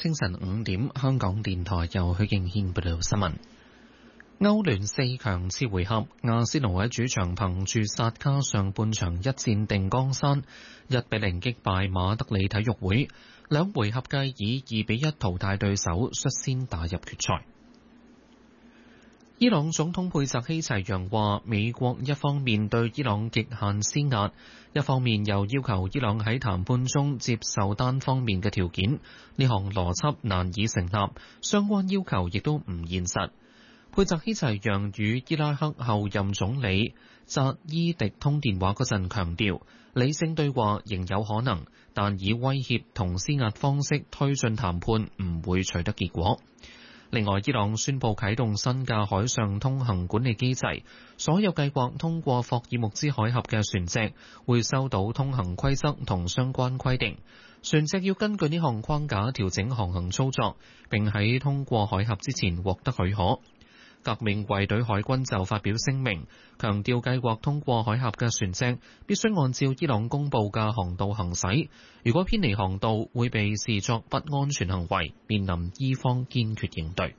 清晨5點，香港電台由許敬軒報道新聞。歐聯4強次回合，阿仙奴喺主場憑住薩卡上半場一戰定江山，1-0擊敗馬德里體育會，兩回合計以2-1淘汰對手，率先打入決賽。伊朗總統佩澤希齊揚話，美國一方面對伊朗極限施壓，一方面又要求伊朗喺談判中接受單方面嘅條件，呢項邏輯難以成立，相關要求亦都唔現實。佩澤希齊揚與伊拉克後任總理扎伊迪通電話嗰陣強調，理性對話仍有可能，但以威脅同施壓方式推進談判唔會取得結果。另外，伊朗宣布啟動新嘅海上通行管理機制，所有計劃通過霍爾木茲海峽嘅船隻會收到通行規則同相關規定，船隻要根據呢項框架調整航行操作，並喺通過海峽之前獲得許可。革命衛隊海軍就發表聲明，強調計劃通過海峽嘅船隻必須按照伊朗公佈嘅航道行駛，如果偏離航道會被視作不安全行為，面臨伊方堅決應對。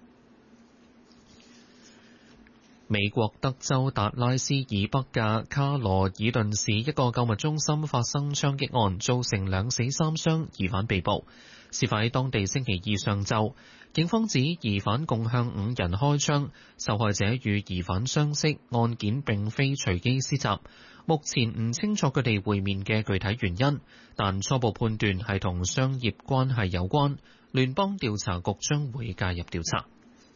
美國德州達拉斯以北嘅卡羅爾頓市一個購物中心發生槍擊案，造成2死3傷，疑犯被捕。事發喺當地星期二上晝，警方指疑犯共向5人開槍，受害者與疑犯相識，案件並非隨機施襲。目前唔清楚佢哋會面嘅具體原因，但初步判斷係同商業關係有關。聯邦調查局將會介入調查。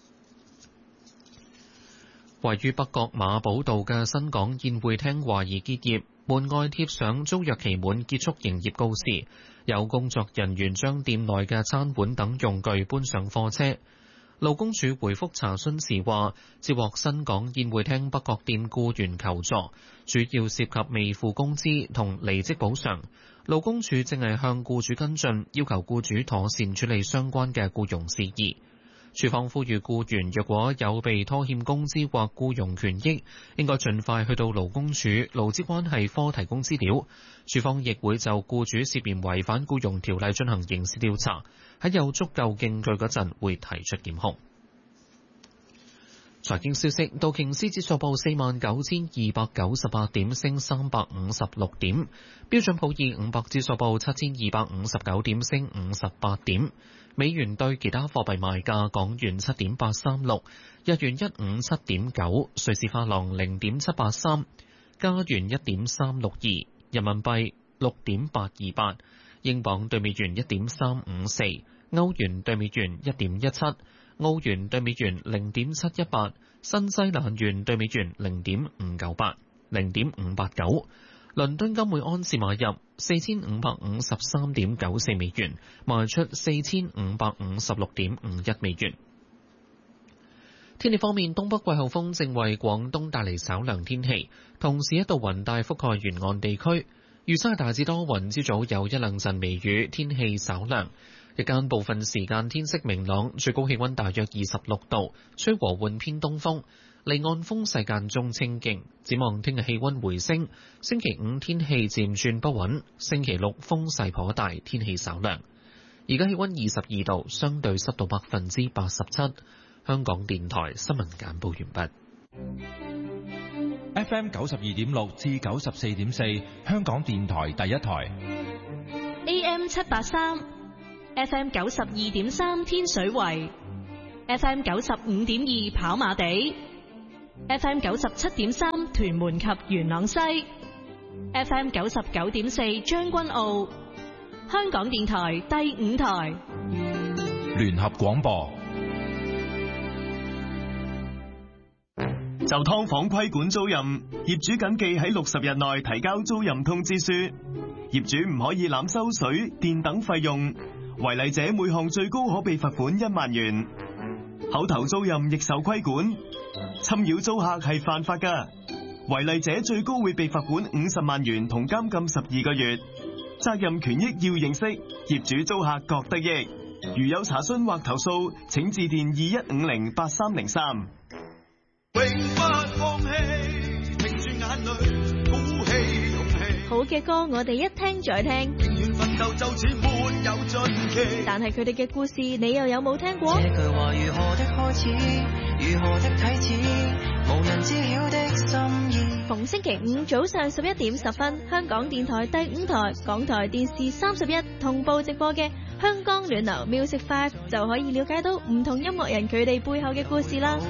位於北角馬寶道嘅新港宴會廳懷疑結業，門外貼上租約期滿結束營業告示，有工作人員將店內嘅餐碗等用具搬上貨車。勞工處回覆查詢時話，接獲新港宴會廳北角店僱員求助，主要涉及未付工資同離職補償。勞工處正係向僱主跟進，要求僱主妥善處理相關嘅僱傭事宜。處方呼籲僱員若果有被拖欠工資或僱傭權益，應該盡快去到勞工處勞資關係科提供資料。處方亦會就僱主涉嫌違反僱傭條例進行刑事調查，喺有足夠證據嗰陣會提出檢控。財經消息，道瓊斯指數報49,298點，升356點；標準普爾500指數報7,259點，升58點。美元對其他貨幣賣價：港元7.836，日元157.9，瑞士法郎0.783，加元1.362，人民幣6.828，英鎊對美元1.354，歐元對美元1.17，澳元對美元0.718，新西蘭元對美元0.598，0.589。倫敦金每安士買入4553.94美元，賣出4556.51美元。天氣方面，東北季候風正為廣東帶嚟稍涼天氣，同時一道雲帶覆蓋沿岸地區。預測大致多雲，朝早有1-2陣微雨，天氣稍涼。日間部分時間天色明朗，最高氣溫大約26度，吹和緩偏東風。離岸風勢間中清勁，展望聽日氣溫回升，星期5天氣漸轉不穩，星期6風勢頗大，天氣稍涼。而家氣溫22度，相對濕度87%。香港電台新聞簡報完畢。FM 92.6至94.4，香港電台第一台。 AM 783，FM 92.3天水圍，FM 95.2跑馬地。FM 97.3屯門及元朗西， FM 99.4將軍澳，香港電台第5台聯合廣播。 就劏房規管租賃，業主謹記喺60日內提交租賃通知書，業主唔可以濫收水電等費用，違例者每項最高可被罰款1萬元。口頭租賃亦受規管，侵擾租客係犯法㗎，違例者最高會被罰款50萬元同監禁12個月。責任權益要認識，業主租客各得益。如有查詢或投訴，請致電21508303。永不放棄，停住眼淚，鼓起勇氣。 好嘅歌，我哋一聽再聽。 奮鬥就似沒有盡。 記。 但係佢哋嘅故事，你又有冇聽過？ 這句話如何的開始，如何的體始，無人知曉的心意。 逢星期五早上11點10分，香港電台第5台、港台電視31同步直播嘅香港暖流 Music 5，就可以了解到唔同音樂人佢哋背後嘅故事啦。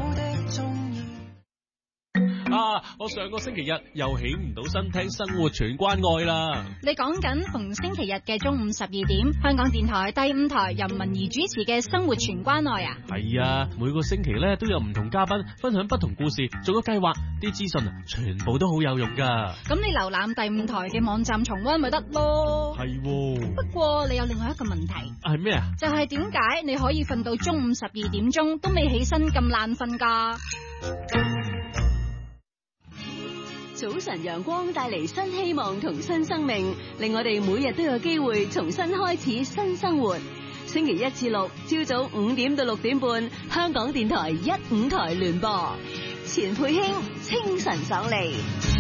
我上個星期日又起唔到身聽生活全關愛啦。 你講緊逢星期日嘅中午12點，香港電台第5台由文怡主持嘅生活全關愛啊。 係啊，每個星期咧都有唔同嘉賓分享不同故事，做個計劃，啲資訊全部都好有用噶。 咁你瀏覽第5台嘅網站重溫咪得咯。 係。 不過你有另外一個問題。 係咩啊？ 就係點解你可以瞓到中午12點鐘都未起身咁懶瞓噶？ 早晨陽光帶嚟新希望同新生命，令我哋每日都有機會重新開始新生活。星期1至6朝早5點到6點半，香港電台1、5台聯播，錢佩卿清晨爽利。